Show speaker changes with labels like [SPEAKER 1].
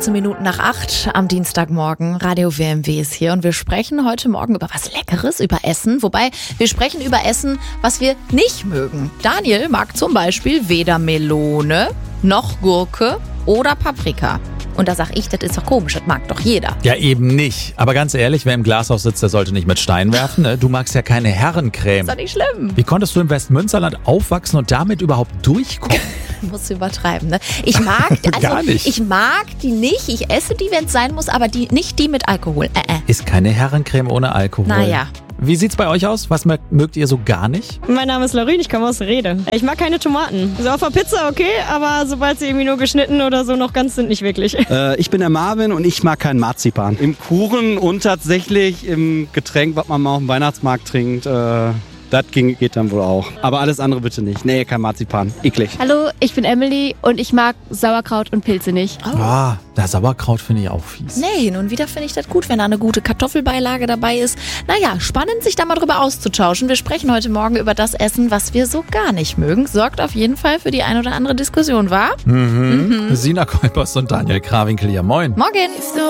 [SPEAKER 1] 18 Minuten nach 8 am Dienstagmorgen. Radio WMW ist hier und wir sprechen heute Morgen über was Leckeres, über Essen. Wobei, wir sprechen über Essen, was wir nicht mögen. Daniel mag zum Beispiel weder Melone noch Gurke oder Paprika. Und da sag ich, das ist doch komisch, das mag doch jeder.
[SPEAKER 2] Ja, eben nicht. Aber ganz ehrlich, wer im Glashaus sitzt, der sollte nicht mit Stein werfen. Ne? Du magst ja keine Herrencreme.
[SPEAKER 1] Ist doch nicht schlimm.
[SPEAKER 2] Wie konntest du im Westmünsterland aufwachsen und damit überhaupt durchkommen?
[SPEAKER 1] Musst du übertreiben, ne? Ich mag,
[SPEAKER 2] Gar nicht.
[SPEAKER 1] Ich mag die nicht. Ich esse die, wenn es sein muss, aber nicht die mit Alkohol.
[SPEAKER 2] Ist keine Herrencreme ohne Alkohol.
[SPEAKER 1] Naja.
[SPEAKER 2] Wie sieht's bei euch aus? Was mögt ihr so gar nicht?
[SPEAKER 3] Mein Name ist Laurin, ich komme aus Rede. Ich mag keine Tomaten. So auf der Pizza okay, aber sobald sie irgendwie nur geschnitten oder so noch ganz sind, nicht wirklich.
[SPEAKER 4] Ich bin der Marvin und ich mag keinen Marzipan. Im Kuchen und tatsächlich im Getränk, was man mal auf dem Weihnachtsmarkt trinkt, das geht dann wohl auch. Aber alles andere bitte nicht. Nee, kein Marzipan. Eklig.
[SPEAKER 5] Hallo, ich bin Emily und ich mag Sauerkraut und Pilze nicht.
[SPEAKER 2] Sauerkraut finde ich auch fies.
[SPEAKER 1] Nee, hin und wieder finde ich das gut, wenn da eine gute Kartoffelbeilage dabei ist. Naja, spannend, sich da mal drüber auszutauschen. Wir sprechen heute Morgen über das Essen, was wir so gar nicht mögen. Sorgt auf jeden Fall für die ein oder andere Diskussion, wahr?
[SPEAKER 2] Sina Kolpers und Daniel Krawinkel, ja moin.
[SPEAKER 1] Morgen.